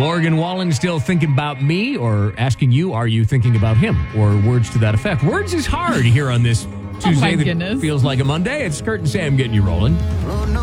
Morgan Wallen still thinking about me, or asking you, are you thinking about him? Or words to that effect. Words is hard here on this Tuesday that goodness. feels like a Monday. It's Kurt and Sam getting you rolling.